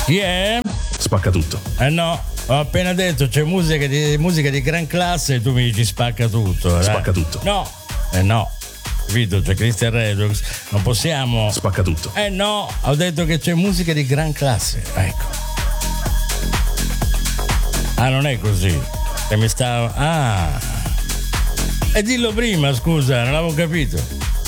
Chi è? Spacca tutto. No, ho appena detto c'è musica di gran classe e tu mi dici spacca tutto. Spacca tutto. No, no. Capito? C'è Christian Redux, non possiamo. Spacca tutto. No, ho detto che c'è musica di gran classe. Ecco. Ah, non è così. Che mi stava. Ah. E dillo prima, scusa, non l'avevo capito.